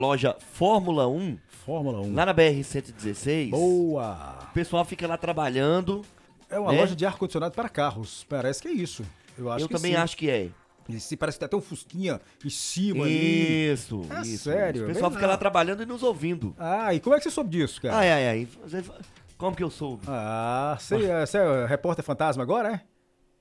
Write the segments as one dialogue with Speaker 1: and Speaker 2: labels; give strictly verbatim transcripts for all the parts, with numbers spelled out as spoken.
Speaker 1: loja Fórmula um,
Speaker 2: Fórmula um.
Speaker 1: lá na B R cento e dezesseis.
Speaker 2: Boa!
Speaker 1: O pessoal fica lá trabalhando.
Speaker 2: É uma
Speaker 1: né?
Speaker 2: loja de ar-condicionado para carros. Parece que é isso. Eu acho
Speaker 1: Eu
Speaker 2: que
Speaker 1: também
Speaker 2: sim.
Speaker 1: acho que é.
Speaker 2: E se parece que tem até um fusquinha em cima ali.
Speaker 1: Isso,
Speaker 2: É
Speaker 1: isso.
Speaker 2: sério,
Speaker 1: O
Speaker 2: bem
Speaker 1: pessoal fica
Speaker 2: lá.
Speaker 1: lá trabalhando e nos ouvindo.
Speaker 2: Ah, e como é que você soube disso, cara?
Speaker 1: Ai, ai, ai. Você- Como que eu soube?
Speaker 2: Ah, você, é- você é repórter fantasma agora, é?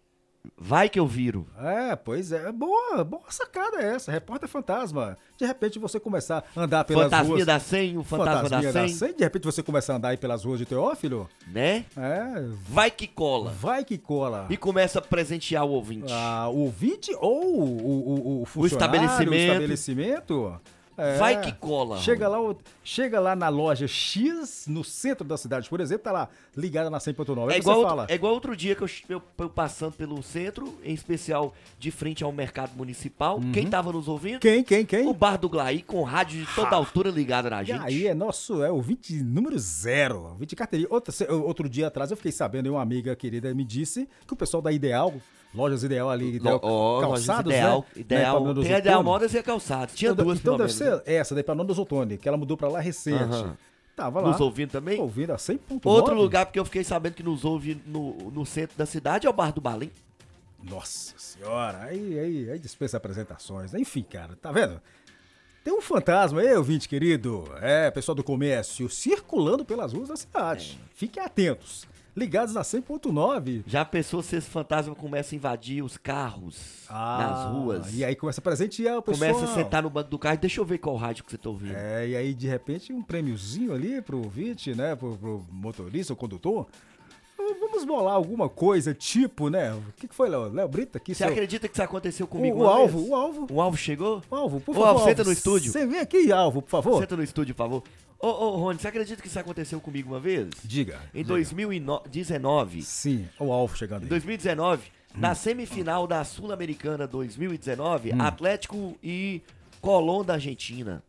Speaker 1: Vai que eu viro.
Speaker 2: É, pois é. Boa, boa sacada essa. Repórter fantasma. De repente você começar a andar pelas
Speaker 1: Fantasminha
Speaker 2: ruas...
Speaker 1: da cem, o fantasma
Speaker 2: Fantasminha
Speaker 1: da
Speaker 2: da
Speaker 1: cem,
Speaker 2: cem. De repente você começa a andar aí pelas ruas de Teófilo.
Speaker 1: né?
Speaker 2: É,
Speaker 1: Vai que cola.
Speaker 2: vai que cola.
Speaker 1: E começa a presentear o ouvinte.
Speaker 2: Ah, o ouvinte ou o, o, o funcionário,
Speaker 1: estabelecimento.
Speaker 2: o estabelecimento. É.
Speaker 1: Vai que cola.
Speaker 2: Chega lá, o- chega lá na loja X, no centro da cidade, por exemplo, tá lá, ligada na cem ponto nove.
Speaker 1: É
Speaker 2: Aí
Speaker 1: igual,
Speaker 2: você
Speaker 1: outro,
Speaker 2: fala,
Speaker 1: é igual outro dia que eu, eu, eu passando pelo centro, em especial de frente ao mercado municipal. Quem tava nos ouvindo?
Speaker 2: quem, quem, quem?
Speaker 1: O Bar do Glaí, com rádio de toda altura ligado na
Speaker 2: E
Speaker 1: gente.
Speaker 2: aí é nosso, é o ouvinte número zero, ouvinte carteirinha. Outro, se- outro dia atrás eu fiquei sabendo, e uma amiga querida me disse que o pessoal da Ideal, lojas Ideal ali, Ideal,
Speaker 1: Ó, lojas
Speaker 2: calçados,
Speaker 1: ideal,
Speaker 2: né?
Speaker 1: ideal,
Speaker 2: Né, pra Nona
Speaker 1: tem a Ideal
Speaker 2: Zotoni.
Speaker 1: Modas e a Calçados. Tinha
Speaker 2: Então,
Speaker 1: duas,
Speaker 2: então
Speaker 1: pelo
Speaker 2: deve
Speaker 1: menos.
Speaker 2: ser essa daí pra Nona Zotoni, que ela mudou pra lá recente.
Speaker 1: Aham.
Speaker 2: Tava lá.
Speaker 1: Nos ouvindo também?
Speaker 2: Ouvindo a cem ponto nove.
Speaker 1: Outro lugar, porque eu fiquei sabendo que nos ouve no, no centro da cidade, é o Bar do Balim.
Speaker 2: Nossa senhora, aí, aí, aí dispensa apresentações. Enfim, cara, tá vendo? Tem um fantasma aí, ouvinte querido. É, pessoal do comércio, circulando pelas ruas da cidade.
Speaker 1: É.
Speaker 2: Fiquem atentos. Ligados na cem ponto nove.
Speaker 1: Já pensou se esse fantasma começa a invadir os carros nas ruas?
Speaker 2: Ah, E aí começa a presentear o pessoal.
Speaker 1: Começa a sentar no banco do carro. Deixa eu ver qual rádio que você tá ouvindo.
Speaker 2: É, e aí de repente um prêmiozinho ali pro ouvinte, né? Pro, pro motorista, o condutor. Vamos bolar alguma coisa, tipo, né? O que, que foi, Léo? Léo Brita? Aqui,
Speaker 1: Você
Speaker 2: seu...
Speaker 1: acredita que isso aconteceu
Speaker 2: o,
Speaker 1: comigo
Speaker 2: o
Speaker 1: uma
Speaker 2: alvo,
Speaker 1: vez?
Speaker 2: o alvo.
Speaker 1: O alvo chegou?
Speaker 2: O alvo, por
Speaker 1: Ô,
Speaker 2: favor.
Speaker 1: Alvo, senta no estúdio.
Speaker 2: Você vem aqui, alvo, por favor.
Speaker 1: Senta no estúdio, por favor. Ô, ô, Rony, você acredita que isso aconteceu comigo uma vez?
Speaker 2: Diga.
Speaker 1: Em
Speaker 2: diga.
Speaker 1: dois mil e dezenove.
Speaker 2: Sim, o alvo chegando
Speaker 1: Em
Speaker 2: aí.
Speaker 1: dois mil e dezenove, na semifinal da Sul-Americana dois mil e dezenove, Atlético e Colón da Argentina.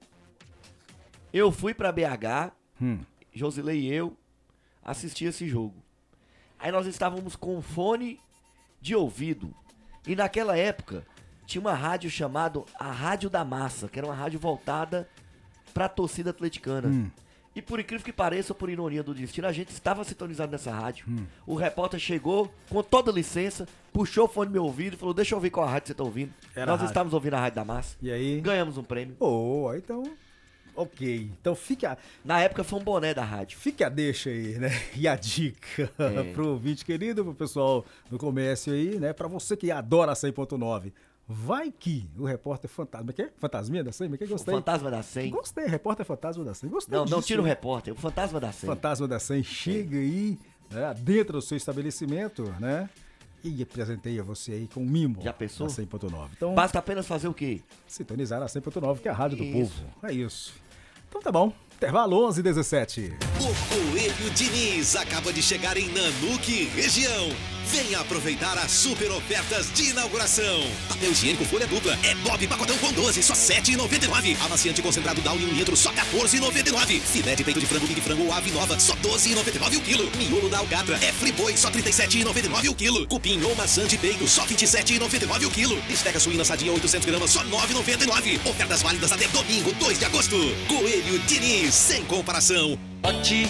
Speaker 1: Eu fui pra B H,
Speaker 2: Hum.
Speaker 1: Josilei e eu assisti esse jogo. Aí nós estávamos com fone de ouvido. E naquela época tinha uma rádio chamada a Rádio da Massa, que era uma rádio voltada pra torcida atleticana.
Speaker 2: Hum.
Speaker 1: E por incrível que pareça, ou por ironia do destino, a gente estava sintonizado nessa rádio.
Speaker 2: Hum.
Speaker 1: O repórter chegou, com toda licença, puxou o fone do meu ouvido e falou: deixa eu ver qual a rádio você tá ouvindo.
Speaker 2: Era a
Speaker 1: Nós
Speaker 2: rádio.
Speaker 1: estávamos ouvindo a Rádio da Massa.
Speaker 2: E aí?
Speaker 1: Ganhamos um prêmio.
Speaker 2: Boa, então. Ok. Então fique a,
Speaker 1: Na época foi um boné da rádio.
Speaker 2: fique a deixa aí, né? E a dica
Speaker 1: É.
Speaker 2: pro ouvinte querido, pro pessoal do comércio aí, né? Pra você que adora a cem ponto nove. Vai que o repórter fantasma. Que é? Fantasminha da cem? Que
Speaker 1: O
Speaker 2: gostei.
Speaker 1: fantasma da cem.
Speaker 2: Gostei, repórter fantasma da cem. Gostei
Speaker 1: Não, não
Speaker 2: disso.
Speaker 1: tira o repórter, o fantasma da cem.
Speaker 2: Fantasma da cem chega aí, né, dentro do seu estabelecimento, né? E apresentei a você aí com um mimo.
Speaker 1: Já pensou?
Speaker 2: Na cem ponto nove. Então,
Speaker 1: Basta apenas fazer o quê?
Speaker 2: sintonizar na cem ponto nove, que é a rádio do
Speaker 1: Isso.
Speaker 2: povo. É isso. Então tá bom. Intervalo onze e dezessete.
Speaker 3: O Coelho Diniz acaba de chegar em Nanuque, região. Venha aproveitar as super ofertas de inauguração. Papel higiênico folha dupla é Bob pacotão com doze, só sete reais e noventa e nove centavos. Amaciante concentrado Downy um litro, só quatorze reais e noventa e nove centavos. Filé de peito de frango Big Frango ou Ave Nova, só doze reais e noventa e nove centavos o quilo. Miolo da Alcatra é Friboi, só trinta e sete reais e noventa e nove centavos o quilo. Cupim ou maçã de peito, só vinte e sete reais e noventa e nove centavos o quilo. Bisteca suína sadia oitocentos gramas, só nove reais e noventa e nove centavos. Ofertas válidas até domingo, dois de agosto. Coelho Diniz, sem comparação.
Speaker 4: Lote